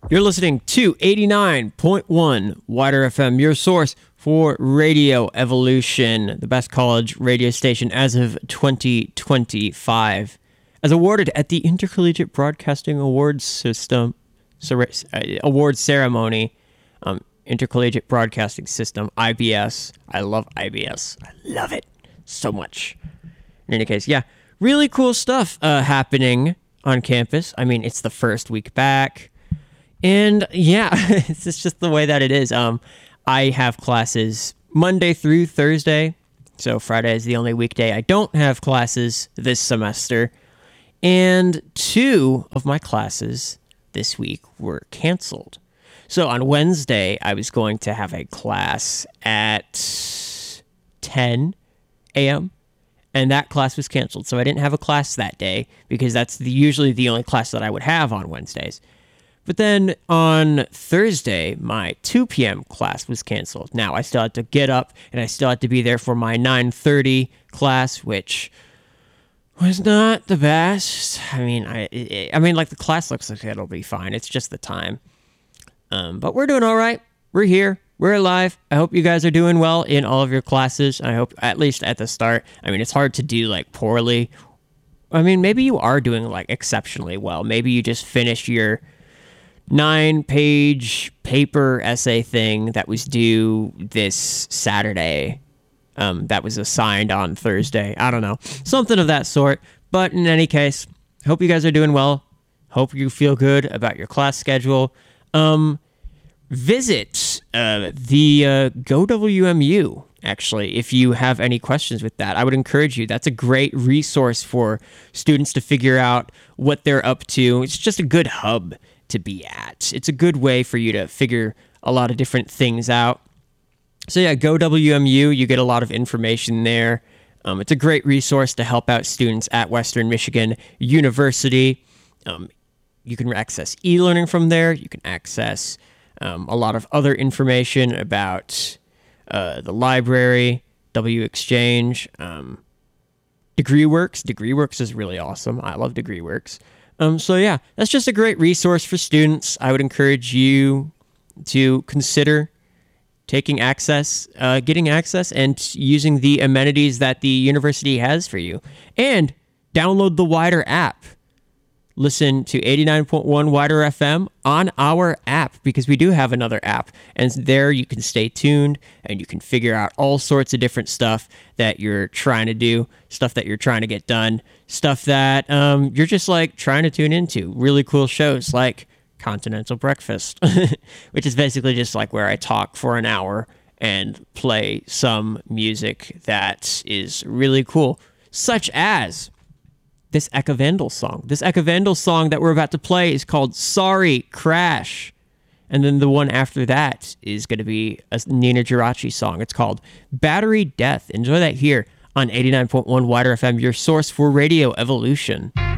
You're listening to 89.1 Wider FM, your source for Radio Evolution, the best college radio station as of 2025. As awarded at the Intercollegiate Broadcasting Awards System Awards Ceremony, Intercollegiate Broadcasting System, IBS. I love IBS. I love it so much. In any case, yeah, really cool stuff happening on campus. I mean, it's the first week back. And yeah, it's just the way that it is. I have classes Monday through Thursday. So Friday is the only weekday I don't have classes this semester. And 2 of my classes this week were canceled. So on Wednesday, I was going to have a class at 10 a.m., and that class was canceled. So I didn't have a class that day because that's usually the only class that I would have on Wednesdays. But then on Thursday, my 2 p.m. class was canceled. Now, I still had to get up, and I still had to be there for my 9:30 class, which was not the best. I mean, like the class looks like it'll be fine. It's just the time. But we're doing all right. We're here. We're alive. I hope you guys are doing well in all of your classes. I hope, at least at the start. I mean, it's hard to do, like, poorly. I mean, maybe you are doing, like, exceptionally well. Maybe you just finished your 9-page paper essay thing that was due this Saturday. That was assigned on Thursday. I don't know. Something of that sort. But in any case, hope you guys are doing well. Hope you feel good about your class schedule. Visit the GoWMU, actually, if you have any questions with that. I would encourage you. That's a great resource for students to figure out what they're up to. It's just a good hub to be at. It's a good way for you to figure a lot of different things out. So yeah, GoWMU, you get a lot of information there. It's a great resource to help out students at Western Michigan University. You can access e-learning from there. You can access a lot of other information about the library, WExchange, DegreeWorks. DegreeWorks is really awesome. I love DegreeWorks. So yeah, that's just a great resource for students. I would encourage you to consider getting access and using the amenities that the university has for you. And download the Wider app. Listen to 89.1 Wider FM on our app, because we do have another app. And there you can stay tuned and you can figure out all sorts of different stuff that you're trying to do, stuff that you're trying to get done, stuff that you're just like trying to tune into. Really cool shows like Continental Breakfast, which is basically just like where I talk for an hour and play some music that is really cool, such as this Echavandal song. This Echavandal song that we're about to play is called Sorry, Crash. And then the one after that is going to be a Nina Geraci song. It's called Battery Death. Enjoy that here on 89.1 Wider FM, your source for Radio Evolution.